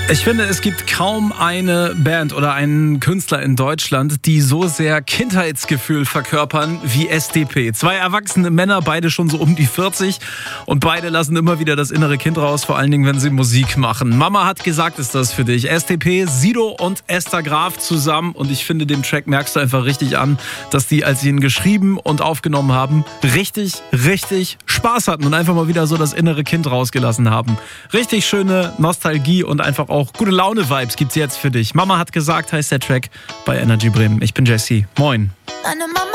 Ich finde, es gibt kaum eine Band oder einen Künstler in Deutschland, die so sehr Kindheitsgefühl verkörpern wie SDP. Zwei erwachsene Männer, beide schon so um die 40 und beide lassen immer wieder das innere Kind raus, vor allen Dingen, wenn sie Musik machen. Mama hat gesagt, ist das für dich. SDP, Sido und Esther Graf zusammen und ich finde, dem Track merkst du einfach richtig an, dass die, als sie ihn geschrieben und aufgenommen haben, richtig Spaß hatten und einfach mal wieder so das innere Kind rausgelassen haben. Richtig schöne Nostalgie und einfach auch gute Laune-Vibes gibt's jetzt für dich. Mama hat gesagt, heißt der Track bei Energy Bremen. Ich bin Jesse. Moin. Meine Mama